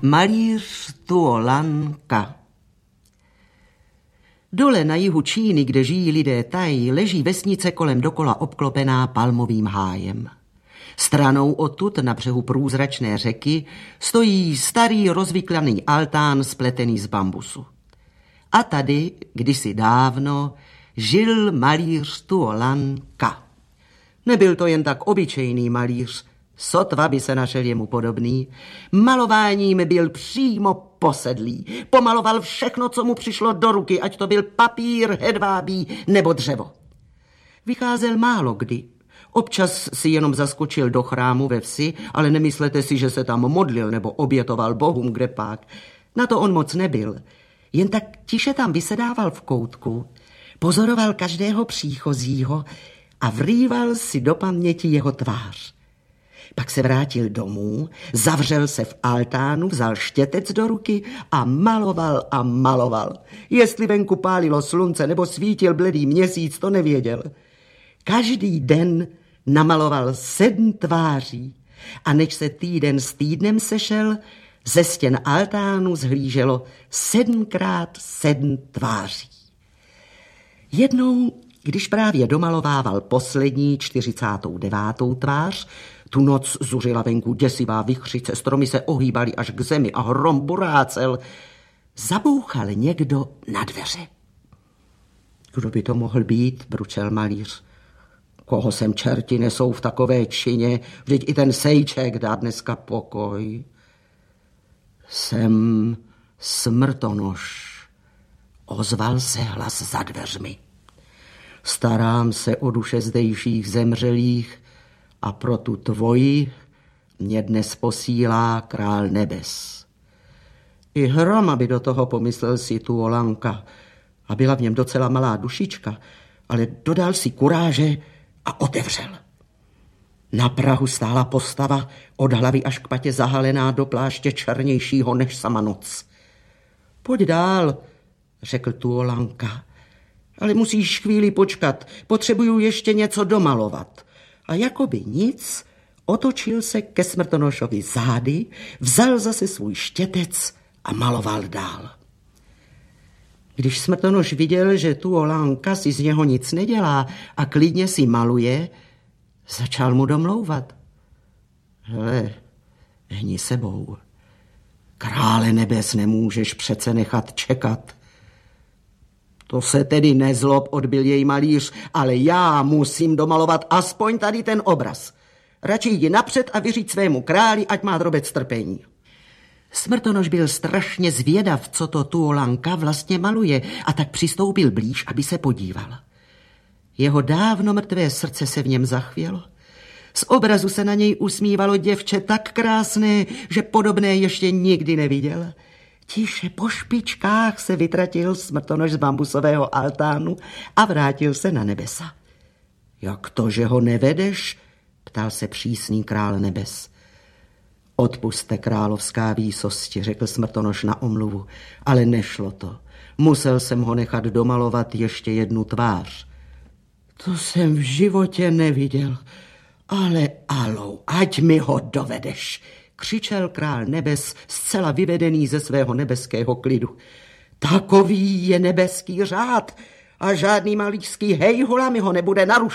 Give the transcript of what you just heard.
Malíř Tuolan Ka. Dole na jihu Číny, kde žijí lidé Thaj, leží vesnice kolem dokola obklopená palmovým hájem. Stranou odtud na břehu průzračné řeky stojí starý rozvyklaný altán spletený z bambusu. A tady, kdysi dávno, žil malíř Tuolan Ka. Nebyl to jen tak obyčejný malíř, sotva by se našel jemu podobný. Malováním byl přímo posedlý. Pomaloval všechno, co mu přišlo do ruky, ať to byl papír, hedvábí nebo dřevo. Vycházel málo kdy. Občas si jenom zaskočil do chrámu ve vsi, ale nemyslete si, že se tam modlil nebo obětoval bohům kdepák. Na to on moc nebyl. Jen tak tiše tam vysedával v koutku, pozoroval každého příchozího a vrýval si do paměti jeho tvář. Pak se vrátil domů, zavřel se v altánu, vzal štětec do ruky a maloval. Jestli venku pálilo slunce nebo svítil bledý měsíc, to nevěděl. Každý den namaloval 7 tváří a než se týden s týdnem sešel, ze stěn altánu zhlíželo 7x7 tváří. Jednou, když právě domalovával poslední 49. tvář, tu noc zuřila venku děsivá vichřice, stromy se ohýbaly až k zemi a hrom burácel, zabouchal někdo na dveře. Kdo by to mohl být, bručel malíř. Koho sem čerti nesou v takové čině, vždyť i ten sejček dá dneska pokoj. Jsem Smrtonoš, ozval se hlas za dveřmi. Starám se o duše zdejších zemřelých a pro tu tvoji mě dnes posílá král nebes. I hroma by do toho pomyslel si Tuolan Ka a byla v něm docela malá dušička, ale dodal si kuráže a otevřel. Na prahu stála postava, od hlavy až k patě zahalená do pláště černějšího než sama noc. Pojď dál, řekl Tuolan Ka, ale musíš chvíli počkat, potřebuju ještě něco domalovat. A jakoby nic, otočil se ke Smrtonošovi zády, vzal zase svůj štětec a maloval dál. Když Smrtonoš viděl, že Tuolan Ka si z něho nic nedělá a klidně si maluje, začal mu domlouvat. Hele, hni sebou. Krále nebes nemůžeš přece nechat čekat. To se tedy nezlob, odbil jej malíř, ale já musím domalovat aspoň tady ten obraz. Radši jdi napřed a vyříď svému králi, ať má drobec trpení. Smrtonoš byl strašně zvědav, co to Tuolan Ka vlastně maluje, a tak přistoupil blíž, aby se podíval. Jeho dávno mrtvé srdce se v něm zachvělo. Z obrazu se na něj usmívalo děvče tak krásné, že podobné ještě nikdy neviděl. Tiše po špičkách se vytratil Smrtonoš z bambusového altánu a vrátil se na nebesa. Jak to, že ho nevedeš? Ptal se přísný král nebes. Odpusťte, královská výsosti, řekl Smrtonoš na omluvu, ale nešlo to. Musel jsem ho nechat domalovat ještě jednu tvář. To jsem v životě neviděl, ale alou, ať mi ho dovedeš, křičel král nebes, zcela vyvedený ze svého nebeského klidu. Takový je nebeský řád a žádný malířský hejhula mi ho nebude narušovat.